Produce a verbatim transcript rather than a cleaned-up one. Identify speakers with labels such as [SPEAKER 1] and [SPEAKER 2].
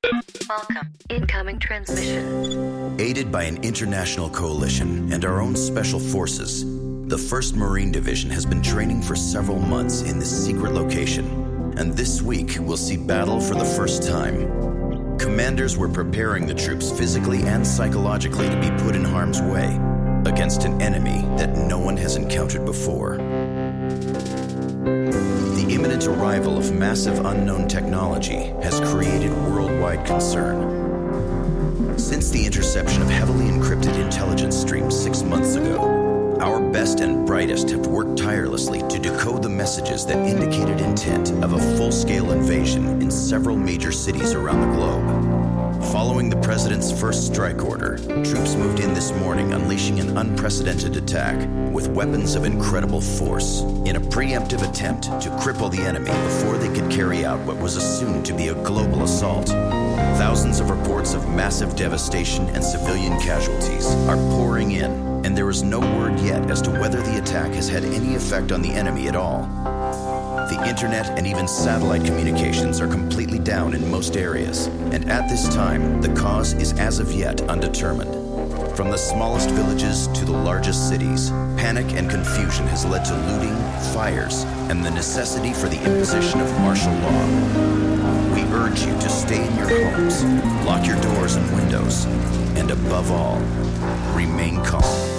[SPEAKER 1] Welcome. Incoming transmission.
[SPEAKER 2] Aided by an international coalition and our own special forces, the first Marine Division has been training for several months in this secret location, and this week we'll see battle for the first time. Commanders were preparing the troops physically and psychologically to be put in harm's way against an enemy that no one has encountered before. The imminent arrival of massive unknown technology has created worldwide concern. Since the interception of heavily encrypted intelligence streams six months ago, our best and brightest have worked tirelessly to decode the messages that indicated intent of a full-scale invasion in several major cities around the globe. Following the president's first strike order, troops moved in this morning, unleashing an unprecedented attack with weapons of incredible force in a preemptive attempt to cripple the enemy before they could carry out what was assumed to be a global assault. Thousands of reports of massive devastation and civilian casualties are pouring in, and there is no word yet as to whether the attack has had any effect on the enemy at all. The internet and even satellite communications are completely down in most areas, and at this time, the cause is as of yet undetermined. From the smallest villages to the largest cities, panic and confusion has led to looting, fires, and the necessity for the imposition of martial law. We urge you to stay in your homes, lock your doors and windows, and above all, remain calm.